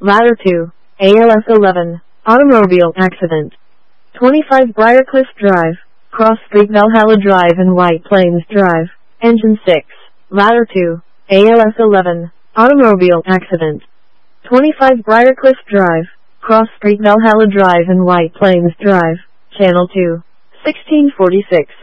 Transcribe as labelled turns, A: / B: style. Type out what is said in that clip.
A: Ladder 2, ALS 11, automobile accident. 25 Briarcliff Drive, Cross Street Valhalla Drive and White Plains Drive, Engine 6, Ladder 2, ALS 11, automobile accident. 25 Briarcliff Drive, Cross Street Valhalla Drive and White Plains Drive, Channel 2, 1646.